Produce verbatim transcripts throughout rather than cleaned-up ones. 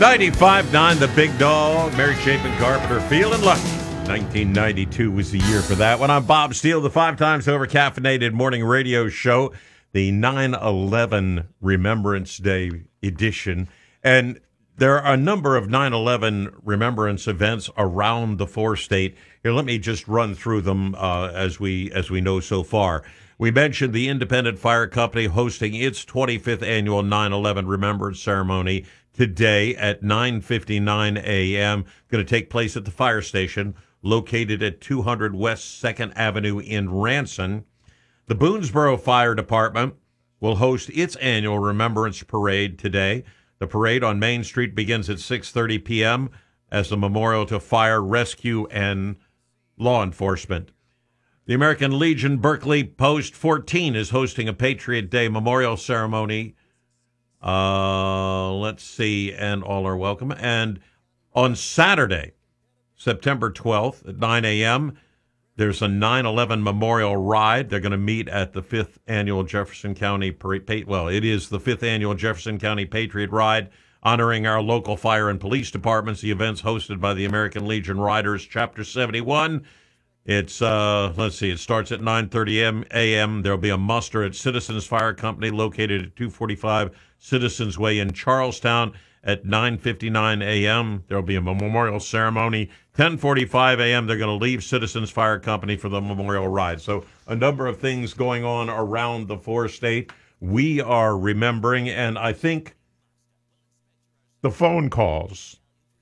ninety-five point nine The Big Dog, Mary Chapin Carpenter, Feeling Lucky. nineteen ninety-two was the year for that one. I'm Bob Steele, the five times over caffeinated morning radio show, the nine eleven Remembrance Day edition. And there are a number of nine eleven remembrance events around the four-state. Here, let me just run through them uh, as we as we know so far. We mentioned the Independent Fire Company hosting its twenty-fifth annual nine eleven remembrance ceremony today at nine fifty-nine a.m. Going to take place at the fire station located at two hundred West second Avenue in Ranson. The Boonesboro Fire Department will host its annual Remembrance Parade today. The parade on Main Street begins at six thirty p.m. as a memorial to fire, rescue, and law enforcement. The American Legion Berkeley Post fourteen is hosting a Patriot Day memorial ceremony. Uh, let's see, and all are welcome. And on Saturday, September twelfth at nine a.m., there's a nine eleven memorial ride. They're going to meet at the fifth Annual Jefferson County, well, it is the fifth Annual Jefferson County Patriot Ride, honoring our local fire and police departments. The event's hosted by the American Legion Riders, Chapter seventy-one. It's, uh, let's see, it starts at nine thirty a.m. There'll be a muster at Citizens Fire Company located at two forty-five Citizens Way in Charlestown at nine fifty-nine a.m. There'll be a memorial ceremony. ten forty-five a.m. they're going to leave Citizens Fire Company for the memorial ride. So a number of things going on around the four-state. We are remembering, and I think the phone calls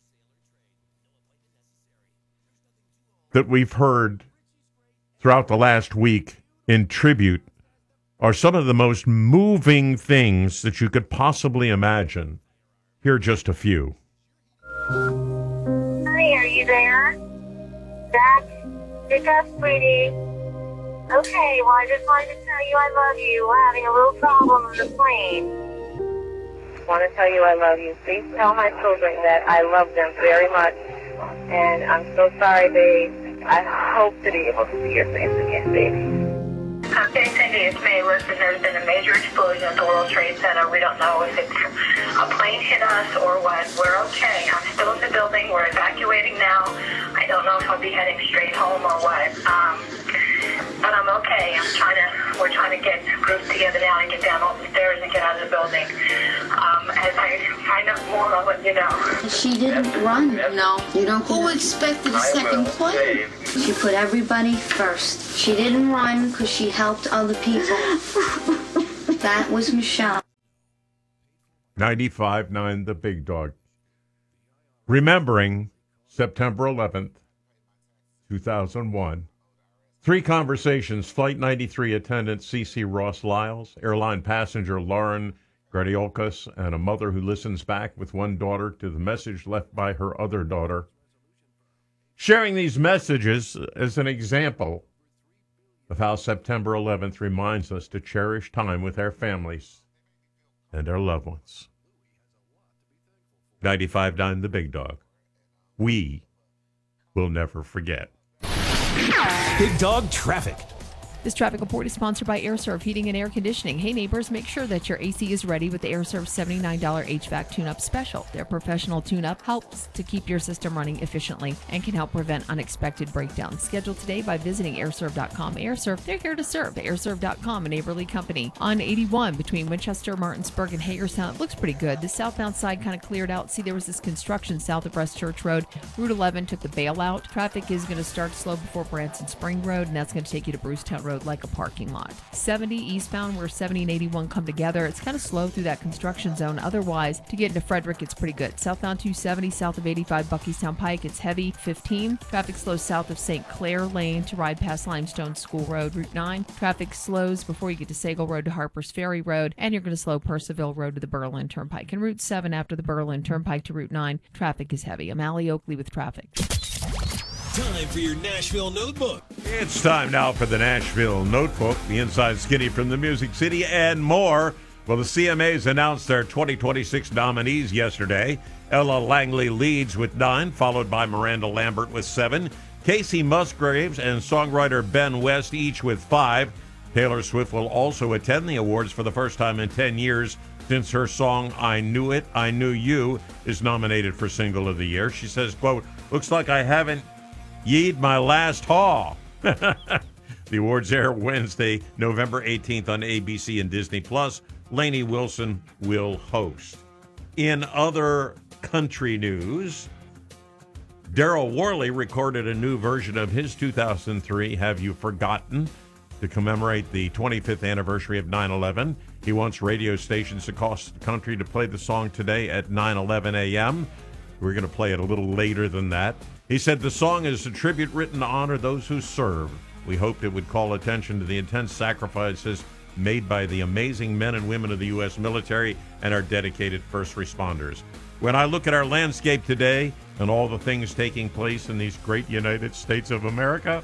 that we've heard throughout the last week in tribute are some of the most moving things that you could possibly imagine. Here are just a few. Hi, are you there? Zach, pick up, sweetie. Okay, well, I just wanted to tell you I love you. We're having a little problem on the plane. I want to tell you I love you. Please tell my children that I love them very much. And I'm so sorry, babe. I hope to be able to see your face again, baby. Okay, Cindy, it's May. Listen, there's been a major explosion at the World Trade Center. We don't know if it's a plane hit us or what. We're okay. I'm still in the building. We're evacuating now. I don't know if I'll be heading straight home or what. Um, but I'm okay. I'm trying to, we're trying to get groups together now and get down all the stairs and get out of the building. Um, as I find out more, I'll let you know. She didn't run. No. You don't. Who expected a second plane? She put everybody first. She didn't run because she helped other people. That was Michelle. ninety-five point nine The Big Dog. Remembering September eleventh, two thousand one. Three conversations. Flight ninety-three attendant C C Ross Lyles, airline passenger Lauren Gradiolkas, and a mother who listens back with one daughter to the message left by her other daughter. Sharing these messages as an example of how September eleventh reminds us to cherish time with our families and our loved ones. ninety-five point nine The Big Dog. We will never forget. Big Dog Traffic. This traffic report is sponsored by AirServe Heating and Air Conditioning. Hey neighbors, make sure that your A C is ready with the AirServe seventy-nine dollars H V A C tune-up special. Their professional tune-up helps to keep your system running efficiently and can help prevent unexpected breakdowns. Schedule today by visiting air serve dot com. AirServe, they're here to serve. air serve dot com, a neighborly company. On eighty-one between Winchester, Martinsburg, and Hagerstown, it looks pretty good. The southbound side kind of cleared out. See, there was this construction south of West Church Road. Route eleven took the bailout. Traffic is going to start slow before Branson Spring Road, and that's going to take you to Brucetown Road like a parking lot. seventy eastbound where seventy and eighty-one come together. It's kind of slow through that construction zone. Otherwise, to get into Frederick, it's pretty good. Southbound two seventy, south of eighty-five Buckystown Pike, it's heavy. fifteen. Traffic slows south of Saint Clair Lane to ride past Limestone School Road. Route nine. Traffic slows before you get to Sagal Road to Harper's Ferry Road, and you're going to slow Percival Road to the Berlin Turnpike. And Route seven after the Berlin Turnpike to Route nine, traffic is heavy. I'm Allie Oakley with traffic. Time for your Nashville Notebook. It's time now for the Nashville Notebook, the inside skinny from the Music City, and more. Well, the C M As announced their twenty twenty-six nominees yesterday. Ella Langley leads with nine, followed by Miranda Lambert with seven. Casey Musgraves and songwriter Ben West each with five. Taylor Swift will also attend the awards for the first time in ten years instance, her song I Knew It, I Knew You is nominated for Single of the Year. She says, quote, looks like I haven't yeed my last haul. The awards air Wednesday, November eighteenth on A B C and Disney Plus. Lainey Wilson will host. In other country news, Daryl Worley recorded a new version of his two thousand three Have You Forgotten to commemorate the twenty-fifth anniversary of nine eleven. He wants radio stations across the country to play the song today at nine eleven a.m. We're going to play it a little later than that. He said the song is a tribute written to honor those who served. We hoped it would call attention to the intense sacrifices made by the amazing men and women of the U S military and our dedicated first responders. When I look at our landscape today and all the things taking place in these great United States of America,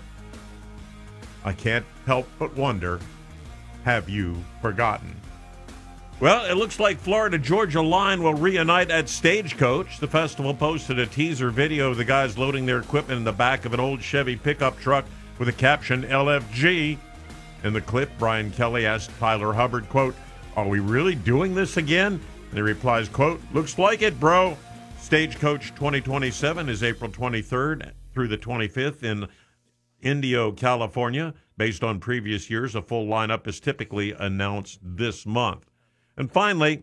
I can't help but wonder, have you forgotten? Well, it looks like Florida-Georgia Line will reunite at Stagecoach. The festival posted a teaser video of the guys loading their equipment in the back of an old Chevy pickup truck with a caption L F G. In the clip, Brian Kelly asked Tyler Hubbard, quote, are we really doing this again? And he replies, quote, looks like it, bro. Stagecoach twenty twenty-seven is April twenty-third through the twenty-fifth in Indio, California. Based on previous years, a full lineup is typically announced this month. And finally,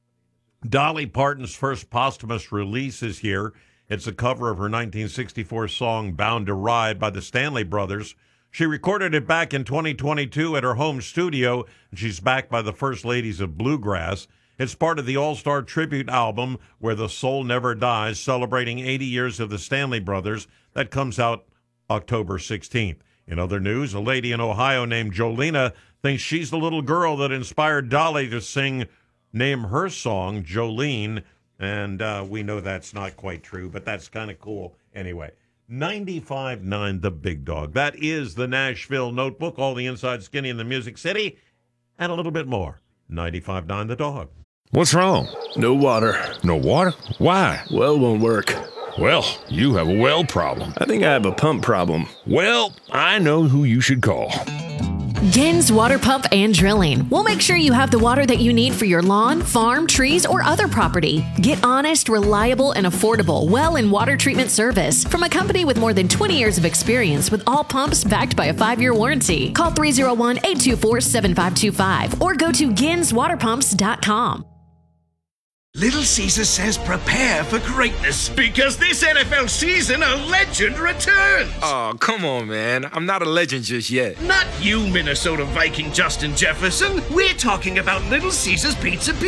Dolly Parton's first posthumous release is here. It's a cover of her nineteen sixty-four song Bound to Ride by the Stanley Brothers. She recorded it back in twenty twenty-two at her home studio, and she's backed by the First Ladies of Bluegrass. It's part of the All-Star Tribute album, Where the Soul Never Dies, celebrating eighty years of the Stanley Brothers. That comes out October sixteenth. In other news, a lady in Ohio named Jolena thinks she's the little girl that inspired Dolly to sing, name her song, Jolene. And uh, we know that's not quite true, but that's kind of cool anyway. ninety-five point nine The Big Dog. That is the Nashville Notebook, all the inside skinny in the Music City, and a little bit more. ninety-five point nine The Dog. What's wrong? No water. No water? Why? Well won't work. Well, you have a well problem. I think I have a pump problem. Well, I know who you should call. Gins Water Pump and Drilling. We'll make sure you have the water that you need for your lawn, farm, trees, or other property. Get honest, reliable, and affordable well and water treatment service from a company with more than twenty years of experience with all pumps backed by a five-year warranty. Call three oh one, eight two four, seven five two five or go to gins water pumps dot com. Little Caesar says prepare for greatness because this N F L season a legend returns. Oh, come on, man. I'm not a legend just yet. Not you, Minnesota Viking Justin Jefferson. We're talking about Little Caesar's Pizza